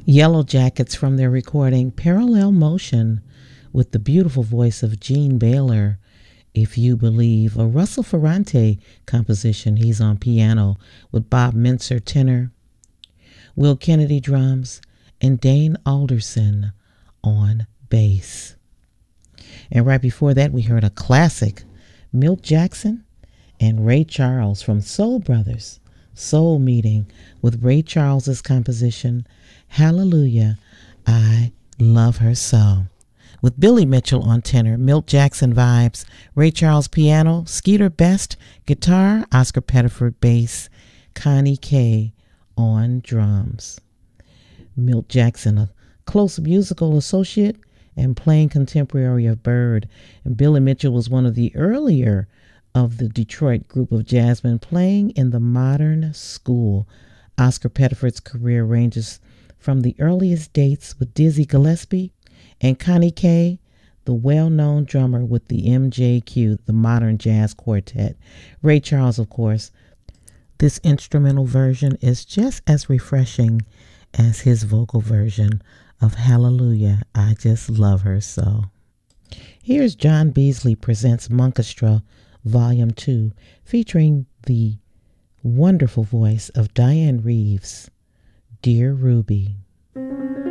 Yellow Jackets from their recording Parallel Motion with the beautiful voice of Gene Baylor, If You Believe, a Russell Ferrante composition. He's on piano with Bob Mintzer tenor, Will Kennedy drums, and Dane Alderson on bass. And right before that, we heard a classic, Milt Jackson and Ray Charles from Soul Brothers, Soul Meeting, with Ray Charles's composition, Hallelujah, I Love Her So. With Billy Mitchell on tenor, Milt Jackson vibes, Ray Charles piano, Skeeter Best guitar, Oscar Pettiford bass, Connie Kay on drums. Milt Jackson, a close musical associate and playing contemporary of Bird. And Billy Mitchell was one of the earlier of the Detroit group of jazzmen playing in the modern school. Oscar Pettiford's career ranges from the earliest dates with Dizzy Gillespie and Connie Kay, the well-known drummer with the MJQ, the Modern Jazz Quartet. Ray Charles, of course. This instrumental version is just as refreshing as his vocal version of Hallelujah, I Just Love Her So. Here's John Beasley Presents Monkestra Volume 2, featuring the wonderful voice of Diane Reeves, Dear Ruby.